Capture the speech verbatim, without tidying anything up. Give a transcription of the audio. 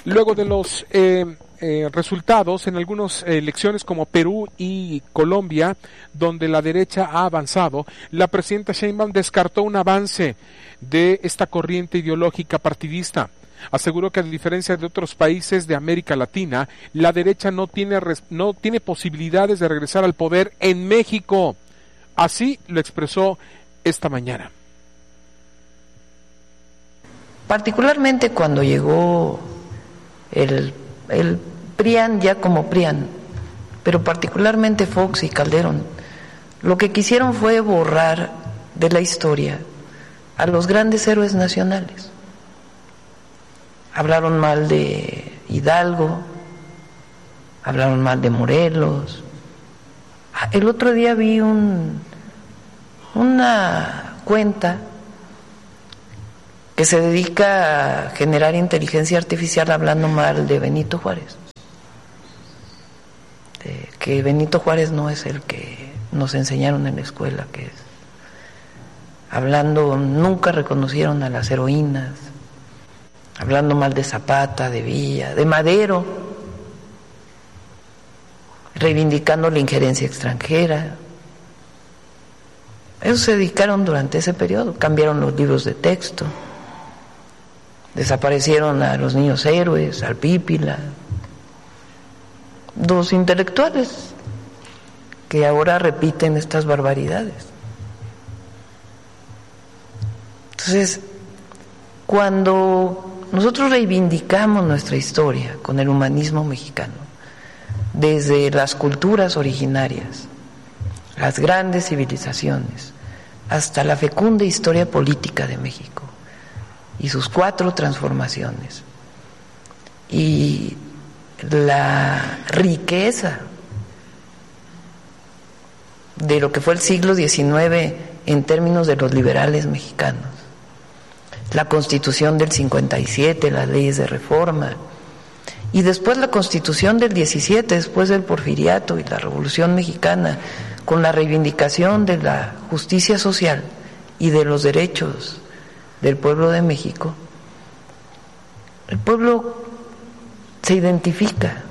Luego de los eh, eh, resultados en algunas elecciones como Perú y Colombia, donde la derecha ha avanzado, la presidenta Sheinbaum descartó un avance de esta corriente ideológica partidista. Aseguró que a diferencia de otros países de América Latina, la derecha no tiene, no tiene posibilidades de regresar al poder en México. Así lo expresó esta mañana. Particularmente cuando llegó el, el PRIAN ya como PRIAN, pero particularmente Fox y Calderón, lo que quisieron fue borrar de la historia a los grandes héroes nacionales. Hablaron mal de Hidalgo, hablaron mal de Morelos. El otro día vi un, una cuenta que se dedica a generar inteligencia artificial hablando mal de Benito Juárez. De que Benito Juárez no es el que nos enseñaron en la escuela, que es. Hablando, nunca reconocieron a las heroínas, hablando mal de Zapata, de Villa, de Madero, reivindicando la injerencia extranjera. Ellos se dedicaron durante ese periodo, cambiaron los libros de texto, desaparecieron a los niños héroes, al Pípila, dos intelectuales que ahora repiten estas barbaridades. Entonces, cuando nosotros reivindicamos nuestra historia con el humanismo mexicano, desde las culturas originarias, las grandes civilizaciones, hasta la fecunda historia política de México y sus cuatro transformaciones, y la riqueza de lo que fue el siglo diecinueve en términos de los liberales mexicanos, la Constitución del cincuenta y siete, las leyes de reforma, y después la Constitución del diecisiete, después del Porfiriato y la Revolución Mexicana, con la reivindicación de la justicia social y de los derechos del pueblo de México. El pueblo se identifica